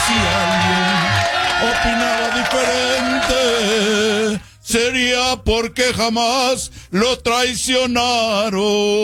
si alguien opinaba diferente, sería porque jamás lo traicionaron.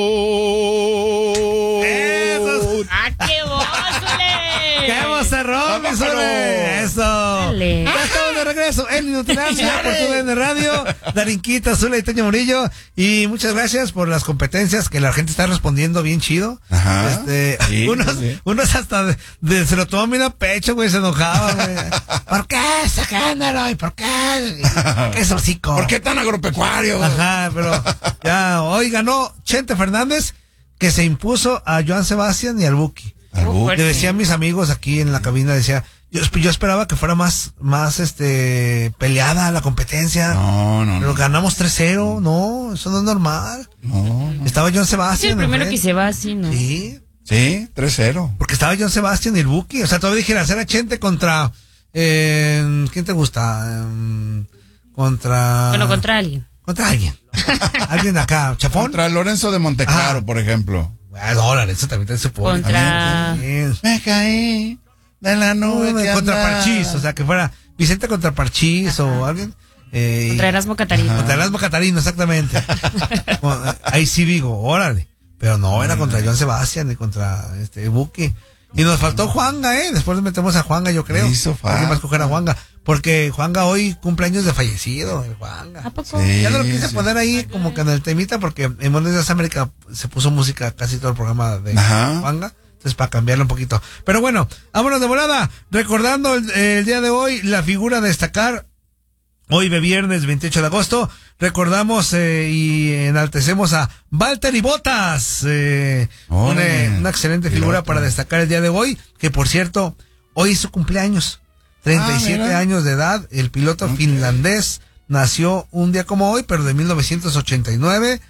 ¡Eso! ¡Ah, qué vozole! ¡Qué vocerrón, mi Zule! ¡Eso! Dale. Ya estamos de regreso en Inutilandia por TUDN Radio. Darinquita, Zule y Toño Murillo. Y muchas gracias por las competencias que la gente está respondiendo bien chido. Ajá. Sí, unos hasta se lo toman bien a pecho, güey, se enojaban, güey. ¿Por qué ese género? ¿Y por qué? ¿Por qué es hocico? ¿Por qué tan agropecuario? Ajá, pero ya hoy ganó Chente Fernández, que se impuso a Joan Sebastián y al Buki. Le decía a mis amigos aquí en la cabina, decía, yo esperaba que fuera más peleada la competencia. No. Pero ganamos 3-0, no, eso no es normal. No. Estaba Joan Sebastián. Es el primero que se va así, ¿no? Sí. Sí, 3-0. Porque estaba Joan Sebastián y el Buki. O sea, todavía dijeras, era Chente contra, ¿quién te gusta? Contra alguien. Contra alguien. Alguien de acá, Chafón. Contra Lorenzo de Monteclaro, por ejemplo. Dólares, eso también se puede. Contra... Me caí de la nube que contra andaba. Parchís, o sea, que fuera Vicente contra Parchís o alguien. Contra Erasmo Catarino. Contra Erasmo Catarino, exactamente. Ahí sí digo, órale. Pero no, era contra Joan Sebastián y contra Buki. Y nos faltó Juanga, después le metemos a Juanga, yo creo. Hizo falta. Alguien más coger a Juanga. Porque Juanga hoy cumpleaños de fallecido, el Juanga. ¿A poco? Sí. Ya no lo quise poner ahí como que en el temita porque en Buenos Días América se puso música casi todo el programa de Juanga. Entonces para cambiarlo un poquito. Pero bueno, vámonos de volada. Recordando el día de hoy, la figura a destacar. Hoy de viernes 28 de agosto, recordamos y enaltecemos a Valtteri Bottas. Una excelente figura para destacar el día de hoy, que por cierto, hoy es su cumpleaños. 37 años de edad, el piloto finlandés nació un día como hoy, pero de 1989.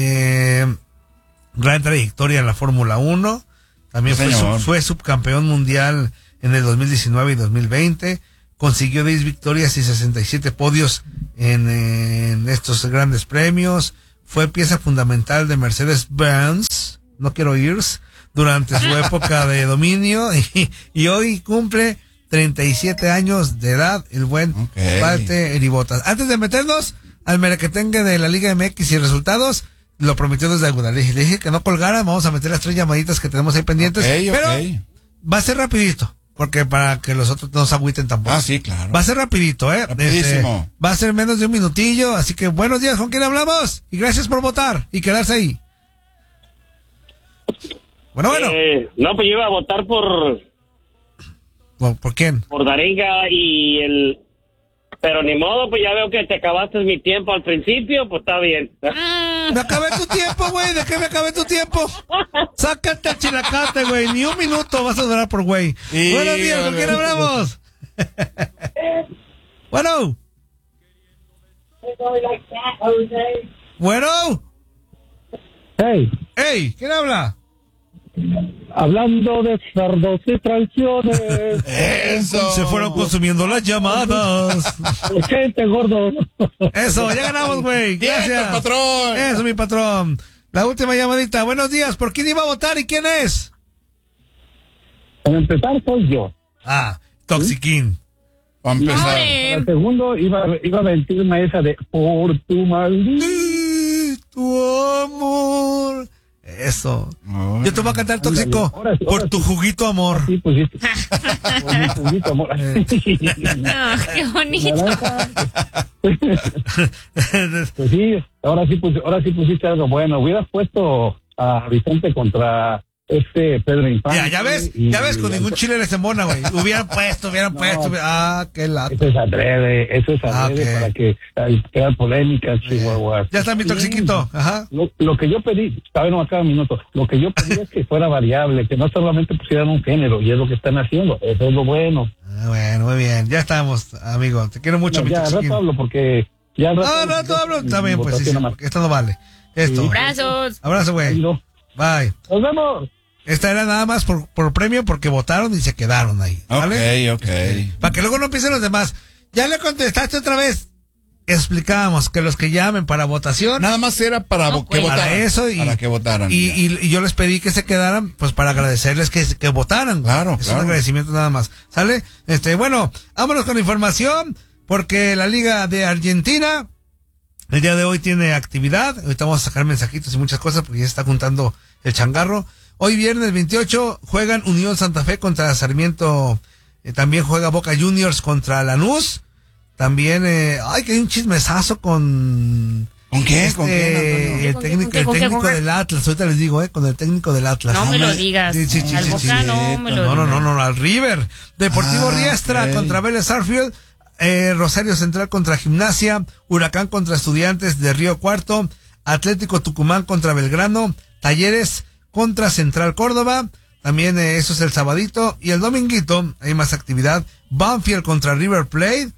Gran trayectoria en la Fórmula 1. También fue subcampeón mundial en el 2019 y 2020. Consiguió 10 victorias y 67 podios en estos grandes premios. Fue pieza fundamental de Mercedes-Benz, no quiero irs, durante su época de dominio. Y hoy cumple 37 años de edad, el buen Valtteri Bottas. Antes de meternos al merequetengue de la Liga MX y resultados, lo prometió desde alguna. Le dije que no colgara, vamos a meter las 3 llamaditas que tenemos ahí pendientes. Pero va a ser rapidito, porque para que los otros no se agüiten tampoco. Ah, sí, claro. Va a ser rapidito, Rapidísimo. Va a ser menos de un minutillo, así que buenos días, ¿con quién hablamos? Y gracias por votar y quedarse ahí. Bueno. No, pues yo iba a votar por quién? Por Daringa y el... Pero ni modo, pues ya veo que te acabaste mi tiempo al principio, pues está bien. Me acabé tu tiempo, güey. ¿De qué me acabé tu tiempo? Sácate al chilacate, güey. Ni un minuto vas a durar por güey. Buenos días, ¿con quién hablamos? Bueno. Hey, ¿quién habla? Hablando de cerdos y traiciones. Eso. Se fueron consumiendo las llamadas. Gente, gordo. Eso, ya ganamos, güey. Gracias. Patrón. Eso, mi patrón. La última llamadita. Buenos días. ¿Por quién iba a votar y quién es? Para empezar, soy yo. Toxiquín. Para empezar. Para el segundo, iba a mentirme esa de por tu maldito tu amor. Eso. Yo te voy a cantar, Tóxico. Ahora por tu juguito amor. Sí, pues sí. Por mi juguito amor. Qué bonito. Pues sí, ahora sí pusiste algo bueno. Hubieras puesto a Vicente contra Pedro Infante. Ya ves, con ningún chile les embona, güey. Hubieran puesto. Qué lata. Eso es adrede para que crear polémicas, chihuahuas. Ya está mi Toxiquito. Ajá. Lo que yo pedí, todavía no acaba un minuto, lo que yo pedí es que fuera variable, que no solamente pusieran un género, y es lo que están haciendo, eso es lo bueno. Bueno, muy bien, ya estamos, amigo, te quiero mucho, mi Toxiquín. Ya rato hablo porque... rato hablo, está bien, pues sí, porque esto no vale. Esto. Abrazos. Abrazo, güey. Bye. Nos vemos. Esta era nada más por premio porque votaron y se quedaron ahí, ¿vale? Ok. Para que luego no empiecen los demás. Ya le contestaste otra vez. explicábamos que los que llamen para votación, Nada más era para No, que pues. votaran. para eso para que votaran. y yo les pedí que se quedaran, pues para agradecerles que votaran. Claro, Es claro. un agradecimiento nada más. ¿Sale? Bueno, vámonos con la información, porque la Liga de Argentina el día de hoy tiene actividad. Ahorita vamos a sacar mensajitos y muchas cosas porque ya se está juntando el changarro. Hoy viernes 28 juegan Unión Santa Fe contra Sarmiento. También juega Boca Juniors contra Lanús. También, que hay un chismesazo con... ¿Con qué? ¿Con quién, Antonio? el ¿Con qué, técnico, con qué, con qué, técnico con qué? del Atlas, ahorita les digo, con el técnico del Atlas. No me lo digas. Sí, Al Boca no me lo digas. No, al River. Deportivo Riestra ok. contra Vélez Sarsfield, Rosario Central contra Gimnasia, Huracán contra Estudiantes de Río Cuarto, Atlético Tucumán contra Belgrano, Talleres contra Central Córdoba. También eso es el sabadito. Y el dominguito hay más actividad. Banfield contra River Plate.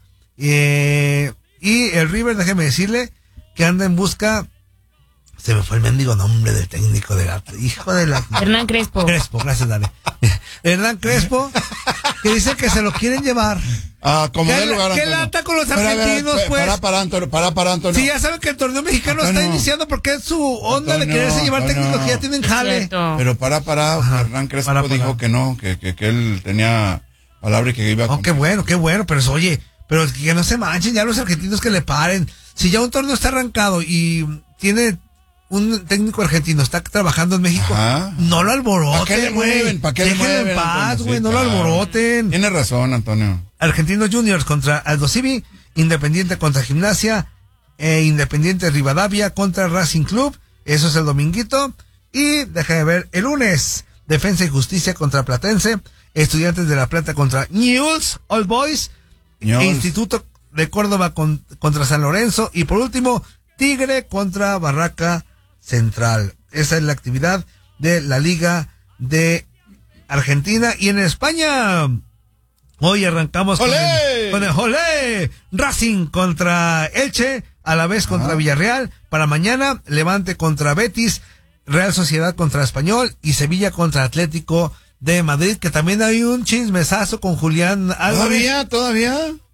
Y el River, déjeme decirle que anda en busca... Se me fue el mendigo nombre del técnico del Atlas. Hijo de la... Hernán Crespo. Crespo, gracias, Dale. Hernán Crespo, que dice que se lo quieren llevar. Como ¿Qué de lugar, qué Antonio. lata con los Espera, argentinos, pues? Para, Antonio. Sí, ya saben que el torneo mexicano Antonio. está iniciando porque es su onda de Antonio, quererse llevar Antonio. técnicos que ya tienen jale. Cierto. Pero Ajá. Hernán Crespo Para. dijo que no, que él tenía palabra y que iba a... Oh, qué bueno, pero oye, pero que no se manchen ya los argentinos, que le paren. Si ya un torneo está arrancado y tiene un técnico argentino, está trabajando en México, Ajá. no lo alboroten. ¿Para qué le mueven? ¿Para qué le Déjenlo mueven, en paz, Antonio? güey, Sí, no lo claro. alboroten. Tiene razón, Antonio. Argentinos Juniors contra Aldo Civi, Independiente contra Gimnasia, Independiente Rivadavia contra Racing Club, eso es el dominguito. Y déjame ver, el lunes, Defensa y Justicia contra Platense, Estudiantes de La Plata contra Newell's Old Boys, Newell's. Instituto de Córdoba contra San Lorenzo, y por último, Tigre contra Barraca Central. Esa es la actividad de la Liga de Argentina. Y en España, hoy arrancamos ¡Olé! con el ¡Olé! Racing contra Elche, a la vez contra Villarreal. Para mañana, Levante contra Betis, Real Sociedad contra Español y Sevilla contra Atlético de Madrid, que también hay un chismesazo con Julián Álvarez. ¿Todavía?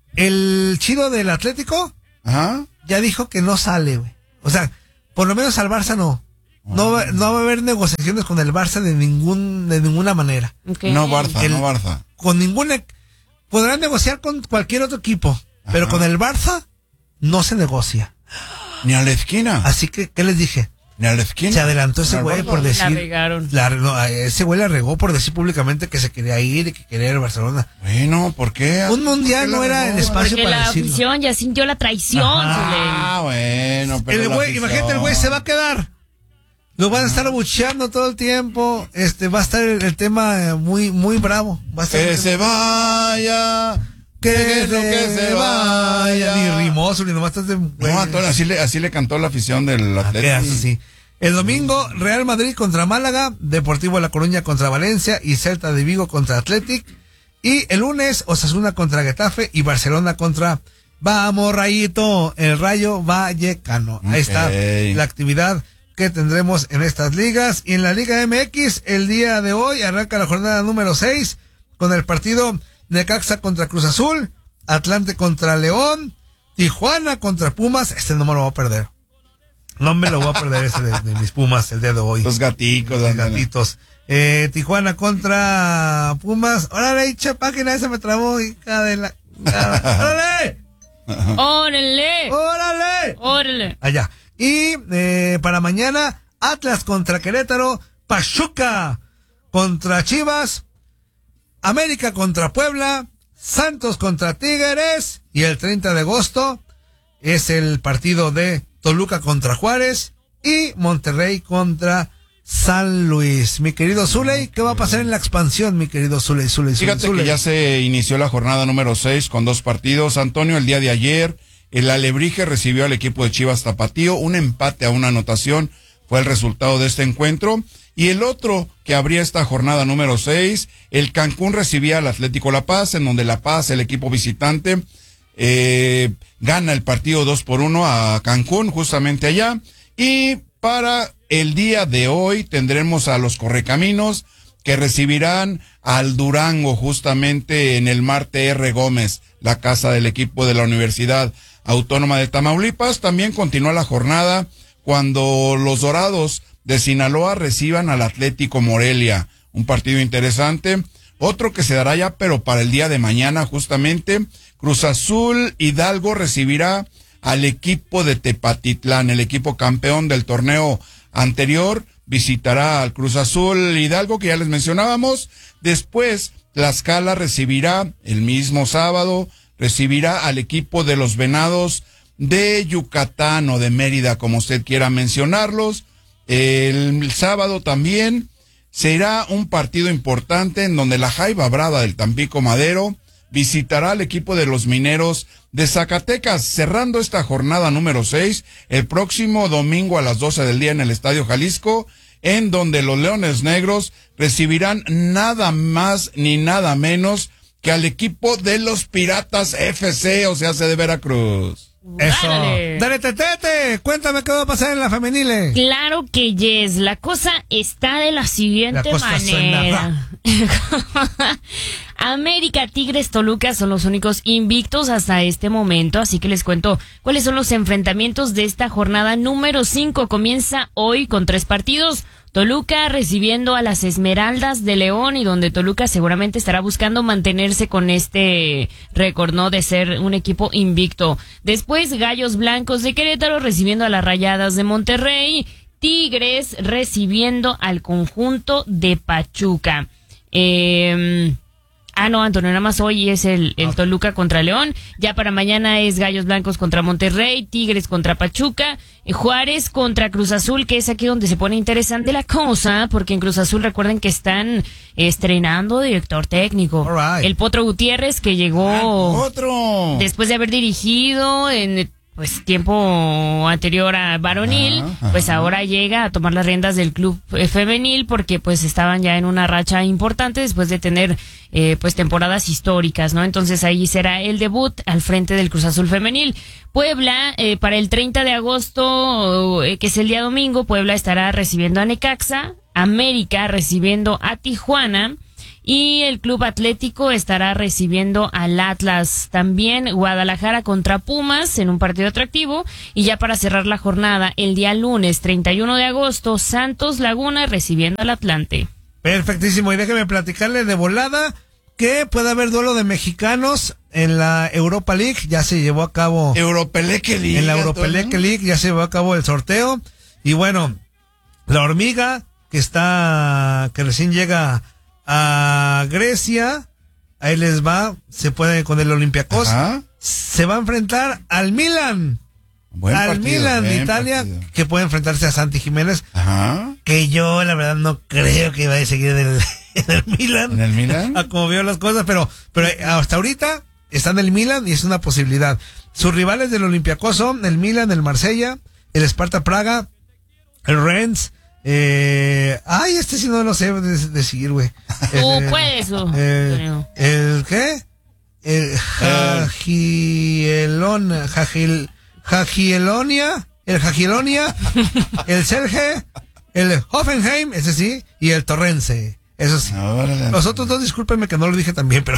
El chido del Atlético Ajá. ya dijo que no sale, güey. O sea, por lo menos al Barça no. No va a haber negociaciones con el Barça de ninguna manera. Ok. No Barça. Con ninguna... Podrán negociar con cualquier otro equipo, pero con el Barça no se negocia. Ni a la esquina. Así que, ¿qué les dije? Ni a la esquina. Se adelantó ese Al güey Barça. por decir... La regaron. Ese güey la regó por decir públicamente que se quería ir y que quería ir a Barcelona. Bueno, ¿por qué? Un mundial no era el espacio Porque para la decirlo. afición ya sintió la traición, Ah, bueno, pero El la güey, afición. imagínate, el güey se va a quedar. Lo van a estar abucheando todo el tiempo. Va a estar el tema muy, muy bravo. Va a estar Que se vaya. Que se vaya. Ni rimoso, ni nomás estás de... No, Antonio, así le cantó la afición del Atlético. Eso sí. El domingo, Real Madrid contra Málaga, Deportivo La Coruña contra Valencia y Celta de Vigo contra Athletic. Y el lunes, Osasuna contra Getafe y Barcelona contra... Vamos, Rayito, el Rayo Vallecano. Ahí está la actividad que tendremos en estas ligas. Y en la Liga MX, el día de hoy arranca la jornada número 6 con el partido Necaxa contra Cruz Azul, Atlante contra León, Tijuana contra Pumas. No me lo voy a perder. No me lo voy a perder ese de mis Pumas el día de hoy. Los gaticos, Los ándale. gatitos. Tijuana contra Pumas. Órale, echa página, esa me trabó, hija de la... ¡Órale! ¡Órale! ¡Órale! ¡Órale! Allá. Y para mañana, Atlas contra Querétaro, Pachuca contra Chivas, América contra Puebla, Santos contra Tigres, y el 30 de agosto es el partido de Toluca contra Juárez y Monterrey contra San Luis. Mi querido Zuley, ¿qué va a pasar en la expansión, mi querido Zuley? Fíjate que ya se inició la jornada número 6 con 2 partidos. Antonio, el día de ayer, el Alebrije recibió al equipo de Chivas Tapatío. Un empate a una anotación fue el resultado de este encuentro. Y el otro que abría esta jornada número 6, el Cancún recibía al Atlético La Paz, en donde La Paz, el equipo visitante, gana el partido 2-1 a Cancún, justamente allá. Y para el día de hoy tendremos a los Correcaminos, que recibirán al Durango justamente en el Marte R. Gómez, la casa del equipo de la Universidad Autónoma de Tamaulipas. También continúa la jornada cuando los Dorados de Sinaloa reciban al Atlético Morelia. Un partido interesante. Otro que se dará ya, pero para el día de mañana justamente, Cruz Azul Hidalgo recibirá al equipo de Tepatitlán, el equipo campeón del torneo anterior, visitará al Cruz Azul Hidalgo, que ya les mencionábamos. Después, Tlaxcala recibirá el mismo sábado, recibirá al equipo de los Venados de Yucatán o de Mérida, como usted quiera mencionarlos. El sábado también será un partido importante en donde la Jaiba Brava del Tampico Madero visitará al equipo de los Mineros de Zacatecas, cerrando esta jornada número 6, el próximo domingo a las 12 del día en el Estadio Jalisco, en donde los Leones Negros recibirán nada más ni nada menos que al equipo de los Piratas FC, o sea, de Veracruz. Eso. Dale, Tetete, cuéntame qué va a pasar en la femenile. Claro que yes, la cosa está de la siguiente manera. América, Tigres, Toluca son los únicos invictos hasta este momento, así que les cuento cuáles son los enfrentamientos de esta jornada número 5. Comienza hoy con 3 partidos. Toluca recibiendo a las Esmeraldas de León, y donde Toluca seguramente estará buscando mantenerse con este récord, ¿no?, de ser un equipo invicto. Después, Gallos Blancos de Querétaro recibiendo a las Rayadas de Monterrey. Tigres recibiendo al conjunto de Pachuca. No, Antonio, nada más hoy es el Toluca contra León. Ya para mañana es Gallos Blancos contra Monterrey, Tigres contra Pachuca, Juárez contra Cruz Azul, que es aquí donde se pone interesante la cosa, porque en Cruz Azul recuerden que están estrenando director técnico. Right. El Potro Gutiérrez, que llegó después de haber dirigido en tiempo anterior a varonil, pues ahora llega a tomar las riendas del club femenil, porque pues estaban ya en una racha importante después de tener temporadas históricas, ¿no? Entonces ahí será el debut al frente del Cruz Azul femenil. Puebla, para el 30 de agosto, que es el día domingo, Puebla estará recibiendo a Necaxa, América recibiendo a Tijuana, y el Club Atlético estará recibiendo al Atlas. También Guadalajara contra Pumas en un partido atractivo. Y ya para cerrar la jornada, el día lunes 31 de agosto, Santos Laguna recibiendo al Atlante. Perfectísimo. Y déjeme platicarle de volada que puede haber duelo de mexicanos en la Europa League. Ya se llevó a cabo. Europeleque League. En la Europeleque League ya se llevó a cabo el sorteo. Y bueno, la Hormiga, que recién llega a Grecia, ahí les va, se puede con el Olympiacos, se va a enfrentar al Milan, Milan de Italia, que puede enfrentarse a Santi Jiménez, que yo la verdad no creo que vaya a seguir en el Milan, ¿en el Milan? Como veo las cosas, pero hasta ahorita está en el Milan y es una posibilidad. Sus rivales del Olympiacos son el Milan, el Marsella, el Sparta Praga, el Rennes. Este sí no lo sé decir, güey. Puedes. ¿El qué? El Jagielonia, el Celje, el Hoffenheim, ese sí, y el Torrense, eso sí. Los otros dos, discúlpenme que no lo dije también, pero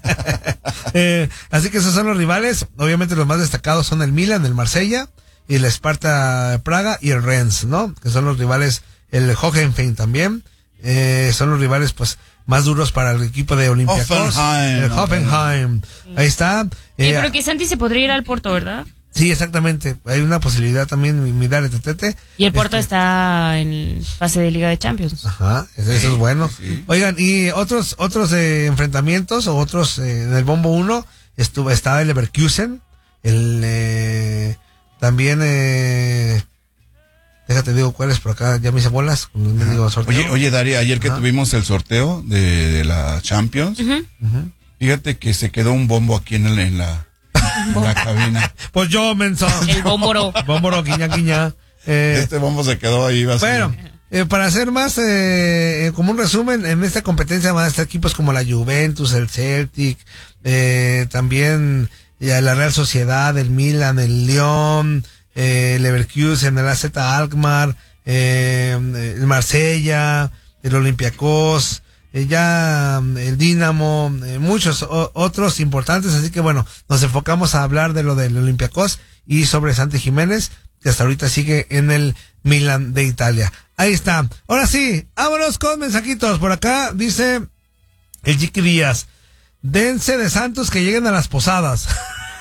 así que esos son los rivales. Obviamente los más destacados son el Milan, el Marsella, y el Sparta Praga y el Rennes, ¿no? Que son los rivales, el Hoffenheim también, son los rivales pues más duros para el equipo de Olympiacos. El Hoffenheim. Ahí está. Pero que Santi se podría ir al Porto, ¿verdad? Sí, exactamente. Hay una posibilidad también, mirarle, Tetete. Y el Porto está en fase de Liga de Champions. Eso es bueno. Sí. Oigan, y otros enfrentamientos o otros en el Bombo 1 estaba el Leverkusen, también, déjate digo cuáles, por acá ya me hice bolas. Oye, Dari, ayer que tuvimos el sorteo de la Champions, fíjate que se quedó un bombo aquí en la cabina. Pues yo, menso. El bómboro. Bómboro, quiña. Este bombo se quedó ahí vacío. Bueno, para hacer más, como un resumen, en esta competencia van a estar equipos como la Juventus, el Celtic, también la Real Sociedad, el Milan, el Lyon, el Leverkusen, el AZ Alkmaar, el Marsella, el Olympiacos, ya el Dinamo, muchos otros importantes, así que bueno, nos enfocamos a hablar de lo del Olympiacos y sobre Santi Jiménez, que hasta ahorita sigue en el Milan de Italia. Ahí está. Ahora sí, vámonos con mensajitos. Por acá dice el Chiqui Díaz: dense de Santos que lleguen a las posadas.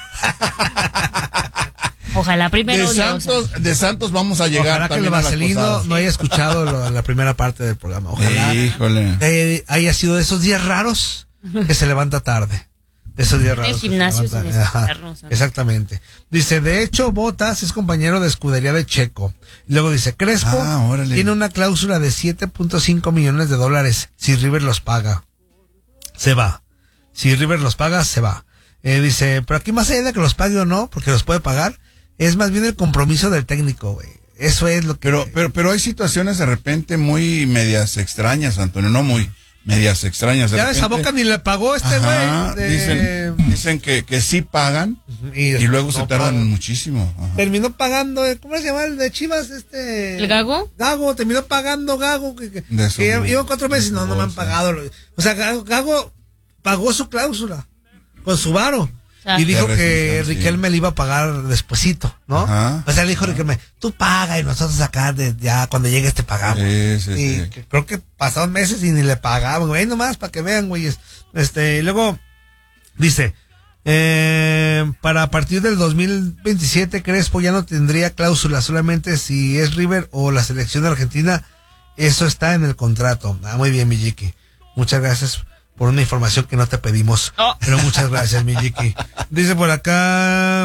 Ojalá primero de Santos vamos a llegar. Ojalá que el Marcelino no haya escuchado la primera parte del programa. Ojalá haya sido de esos días raros que se levanta tarde. De esos días raros. El gimnasio exactamente. Dice, de hecho, Bottas es compañero de escudería de Checo. Luego dice, Crespo tiene una cláusula de $7.5 millones. Si River los paga, se va. Si River los paga, se va. Dice, pero aquí más allá de que los pague o no, porque los puede pagar, es más bien el compromiso del técnico, güey. Eso es lo que... Pero hay situaciones de repente muy medias extrañas, Antonio, no muy medias extrañas. Ya esa Boca ni le pagó güey. Dicen que sí pagan y luego se tardan muchísimo. Ajá. Terminó pagando, ¿cómo se llama el de Chivas? ¿El Gago? Gago, terminó pagando Gago. Que iban 4 meses y no me han pagado. O sea, Gago pagó su cláusula con su varo. Y dijo que Riquelme le iba a pagar despuesito, ¿no? Ajá. O sea, le dijo Riquelme, tú paga y nosotros acá ya cuando llegues te pagamos. Sí. Creo que pasaron meses y ni le pagaban, güey, nomás para que vean, güey. Luego dice, para a partir del 2027 Crespo ya no tendría cláusula, solamente si es River o la selección de Argentina, eso está en el contrato. Muy bien, Milliki. Muchas gracias por una información que no te pedimos. Pero muchas gracias, Milliki. Dice por acá,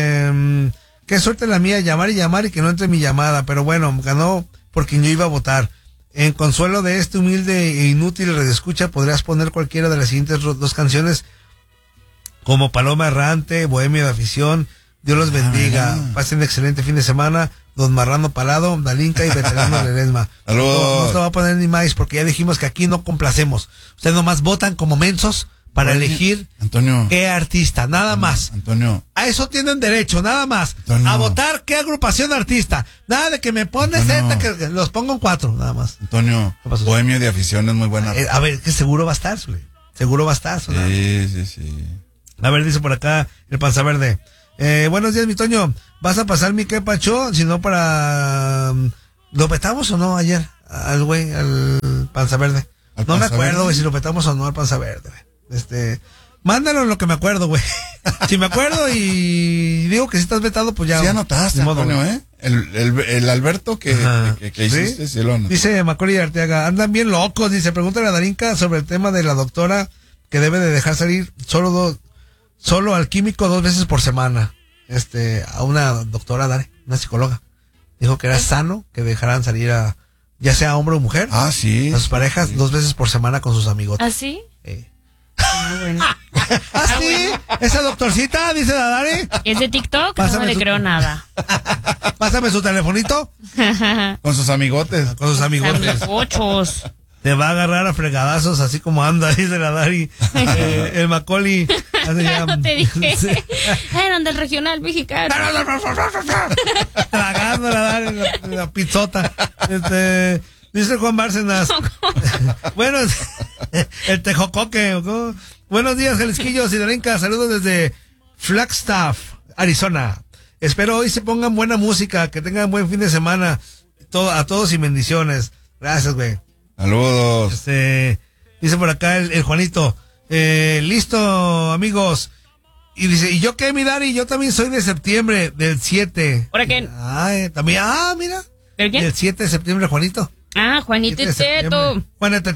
qué suerte la mía, llamar y que no entre mi llamada. Pero bueno, ganó por quien yo iba a votar. En consuelo de este humilde e inútil redescucha, podrías poner cualquiera de las siguientes 2 canciones, como Paloma Errante, Bohemia de Afición, Dios los bendiga, pasen un excelente fin de semana, Don Marrano Palado, Dalinka y Veterano Ledesma. No se va a poner ni más, porque ya dijimos que aquí no complacemos. Ustedes nomás votan como mensos para elegir qué artista, nada más. Antonio. A eso tienen derecho, nada más. A votar qué agrupación de artista. Nada de que me pones que los pongo en 4, nada más. Antonio, Bohemia de Afición es muy buena. A ver, que seguro va a estar, güey. Seguro va a estar. Sí. A ver, dice por acá el Panza Verde. Buenos días, mi Toño. ¿Vas a pasar mi qué pacho? Si no, para... ¿Lo petamos o no ayer? Al güey, al Panza Verde. No me acuerdo, güey, si lo petamos o no al Panza Verde, güey. Mándalo en lo que me acuerdo, güey. Si me acuerdo y digo que si estás vetado, pues ya... Sí anotaste, Antonio, ¿eh? El Alberto que hiciste, sí lo anoté. Dice Macaulay Arteaga, andan bien locos. Dice, pregúntale a Darinka sobre el tema de la doctora que debe de dejar salir solo al químico 2 veces por semana. A una doctora, una psicóloga. Dijo que era sano que dejaran salir a, ya sea hombre o mujer. Sí. A sus parejas 2 veces por semana con sus amigos. ¿Ah, sí? Bueno. Sí, esa doctorcita, dice la Dari. ¿Es de TikTok? No le creo nada. Pásame su telefonito. Con sus amigotes. Con sus amigotes. Ochos. Te va a agarrar a fregadazos así como anda, dice la Dari. El Macaulay. No te dije. Eran del regional mexicano. Tragando la Dari, la pizzota. Dice Juan Bárcenas. Bueno, el Tejocoque. Buenos días, Jalisquillos y Darinka. Saludos desde Flagstaff, Arizona. Espero hoy se pongan buena música, que tengan buen fin de semana. A todos y bendiciones. Gracias, güey. Saludos. Dice por acá el Juanito. Listo, amigos. Y dice, ¿y yo qué, mi Dari? Yo también soy de septiembre, del 7. ¿Por qué? También, mira. ¿De qué? Del 7 de septiembre, Juanito. Juanito y Teto. Juanito,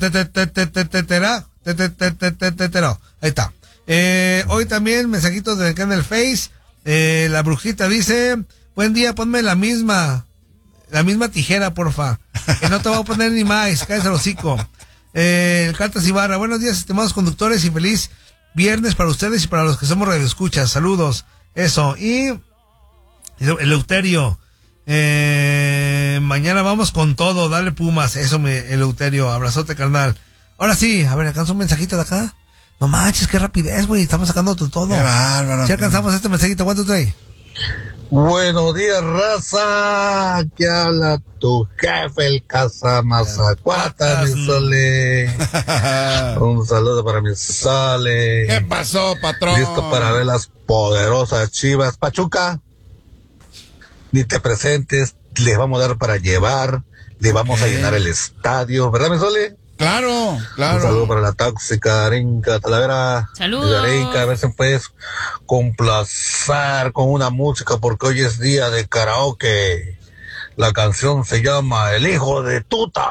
ahí está. Hoy también, mensajitos de acá en el Face. La brujita dice, buen día, ponme la misma tijera, porfa. Que no te voy a poner ni más, cállate el hocico. El Cartas Ibarra, buenos días, estimados conductores, y feliz viernes para ustedes y para los que somos radioescuchas. Saludos. Eso. Y el Eleuterio, mañana vamos con todo, dale Pumas. Eso, Eleuterio, abrazote, carnal. Ahora sí, a ver, ¿alcanza un mensajito de acá? No manches, qué rapidez, güey, estamos sacando todo. Qué bárbaro. Si alcanzamos este mensajito, ¿cuánto trae? Buenos días, raza. Aquí habla tu jefe, el Casamazacuata, mi Sole. Un saludo para mi Sole. ¿Qué pasó, patrón? Listo para ver las poderosas Chivas. Pachuca, ni te presentes, les vamos a dar para llevar, le vamos a llenar el estadio, ¿verdad, mi Sole? Claro, claro. Un saludo para la tóxica Arenca Talavera. Saludos. Arenca, a ver si puedes complacer con una música porque hoy es día de karaoke. La canción se llama El Hijo de Tuta.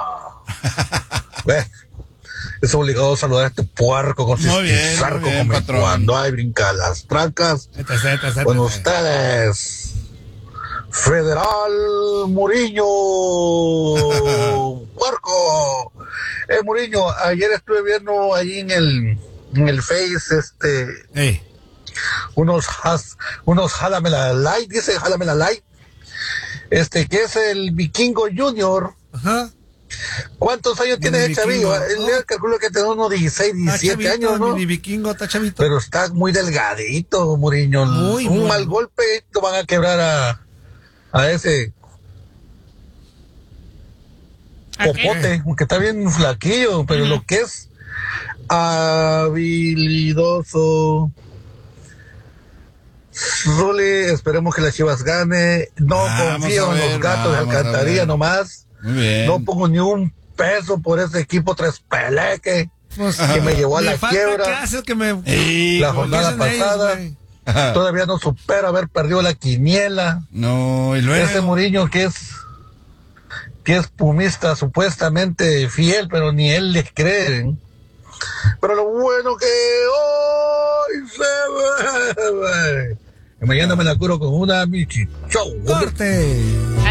Es obligado saludar a este puerco con su zarco como cuando hay brinca las trancas. Con ustedes, Federal Muriño. Puerco. Muriño, ayer estuve viendo ahí en el Face, unos Jálamela Light, dice Jálamela Light, que es el Vikingo Junior. Ajá. ¿Cuántos años tiene ese chavillo? Él calculo que tiene unos 16, 17 años, ¿no? Mi Vikingo está chavito. Pero está muy delgadito, Muriño. Un mal golpe lo van a quebrar a ese popote, aunque está bien flaquillo, pero lo que es habilidoso. Rule, esperemos que las Chivas gane. No confío en los gatos de Alcantarilla nomás. Muy bien. No pongo ni un peso por ese equipo tres peleque que me llevó a la quiebra la jornada pasada. Todavía no supero haber perdido la quiniela. No, y luego ese Muriño que es pumista supuestamente fiel, pero ni él les cree. Pero lo bueno que hoy se ve. Mañana me la curo con una Michi. Chau. ¡Corte!